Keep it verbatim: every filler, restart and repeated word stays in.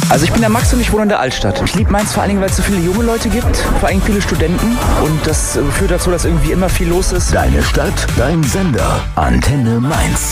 Also ich bin der Max und ich wohne in der Altstadt. Ich liebe Mainz vor allen Dingen, weil es so viele junge Leute gibt, vor allem viele Studenten. Und das führt dazu, dass irgendwie immer viel los ist. Deine Stadt, dein Sender. Antenne Mainz.